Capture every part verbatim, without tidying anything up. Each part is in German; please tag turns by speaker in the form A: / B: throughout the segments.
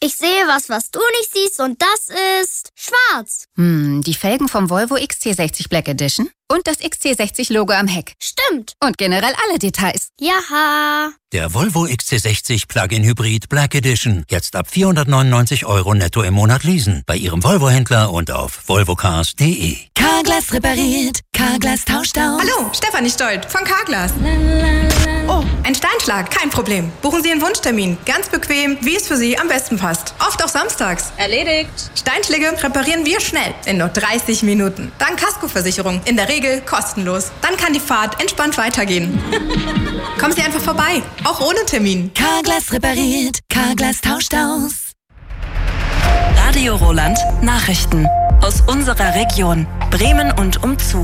A: Ich sehe was, was du nicht siehst und das ist schwarz.
B: Hm, die Felgen vom Volvo X C sechzig Black Edition und das X C sechzig Logo am Heck.
A: Stimmt.
B: Und generell alle Details.
A: Jaha.
C: Der Volvo X C sechzig Plug-in Hybrid Black Edition. Jetzt ab vierhundertneunundneunzig Euro netto im Monat leasen. Bei Ihrem Volvo-Händler und auf volvocars punkt de.
D: Carglass repariert. Carglass tauscht aus.
E: Hallo, Stefanie Stolt von Carglass. Oh, ein Steinschlag, kein Problem. Buchen Sie einen Wunschtermin. Ganz bequem, wie es für Sie am besten passt. Oft auch samstags.
F: Erledigt.
E: Steinschläge reparieren wir schnell, in nur dreißig Minuten. Dank Kaskoversicherung, in der Regel kostenlos. Dann kann die Fahrt entspannt weitergehen. Kommen Sie einfach vorbei, auch ohne Termin.
D: Carglass repariert. Carglass tauscht aus.
G: Radio Roland Nachrichten aus unserer Region Bremen und umzu.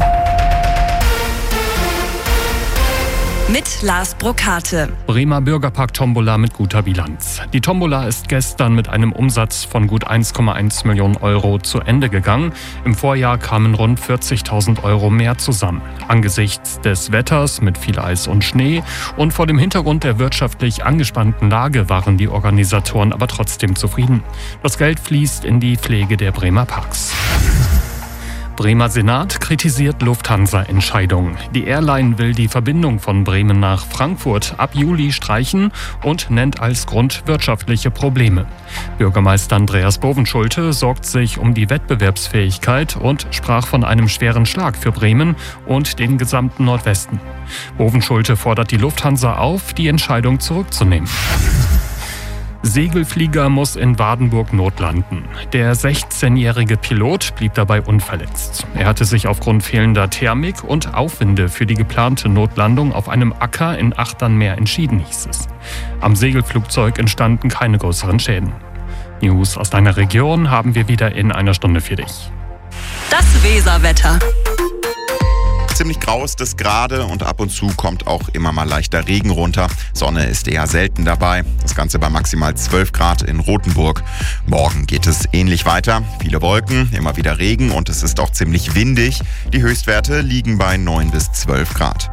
G: Mit Lars Brokate.
H: Bremer Bürgerpark Tombola mit guter Bilanz. Die Tombola ist gestern mit einem Umsatz von gut eins Komma eins Millionen Euro zu Ende gegangen. Im Vorjahr kamen rund vierzigtausend Euro mehr zusammen. Angesichts des Wetters mit viel Eis und Schnee und vor dem Hintergrund der wirtschaftlich angespannten Lage waren die Organisatoren aber trotzdem zufrieden. Das Geld fließt in die Pflege der Bremer Parks. Bremer Senat kritisiert Lufthansa-Entscheidung. Die Airline will die Verbindung von Bremen nach Frankfurt ab Juli streichen und nennt als Grund wirtschaftliche Probleme. Bürgermeister Andreas Bovenschulte sorgt sich um die Wettbewerbsfähigkeit und sprach von einem schweren Schlag für Bremen und den gesamten Nordwesten. Bovenschulte fordert die Lufthansa auf, die Entscheidung zurückzunehmen. Segelflieger muss in Wadenburg notlanden. Der sechzehnjährige Pilot blieb dabei unverletzt. Er hatte sich aufgrund fehlender Thermik und Aufwinde für die geplante Notlandung auf einem Acker in Achternmeer entschieden, hieß es. Am Segelflugzeug entstanden keine größeren Schäden. News aus deiner Region haben wir wieder in einer Stunde für dich.
G: Das Weserwetter.
I: Ziemlich grau ist es gerade und ab und zu kommt auch immer mal leichter Regen runter. Sonne ist eher selten dabei. Das Ganze bei maximal zwölf Grad in Rothenburg. Morgen geht es ähnlich weiter. Viele Wolken, immer wieder Regen und es ist auch ziemlich windig. Die Höchstwerte liegen bei neun bis zwölf Grad.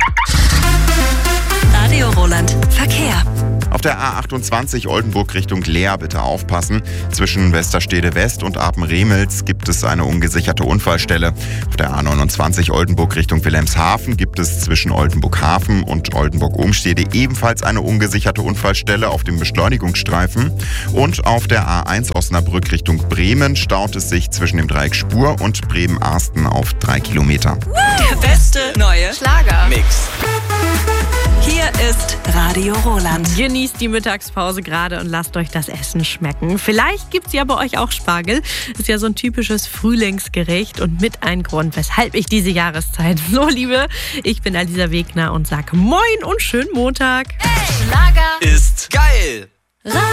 G: Radio Roland Verkehr.
I: Auf der A achtundzwanzig Oldenburg Richtung Leer bitte aufpassen. Zwischen Westerstede West und Apen-Remels gibt es eine ungesicherte Unfallstelle. Auf der A neunundzwanzig Oldenburg Richtung Wilhelmshaven gibt es zwischen Oldenburg-Hafen und Oldenburg-Ohmstede ebenfalls eine ungesicherte Unfallstelle auf dem Beschleunigungsstreifen. Und auf der A eins Osnabrück Richtung Bremen staut es sich zwischen dem Dreieck Spur und Bremen-Arsten auf drei Kilometer.
G: Der beste neue
F: Schlager.
G: Mix. Hier ist Radio Roland.
J: Genießt die Mittagspause gerade und lasst euch das Essen schmecken. Vielleicht gibt's ja bei euch auch Spargel. Ist ja so ein typisches Frühlingsgericht und mit ein Grund, weshalb ich diese Jahreszeit so liebe. Ich bin Alisa Wegner und sage Moin und schönen Montag.
F: Hey, Schlager
C: Ist geil!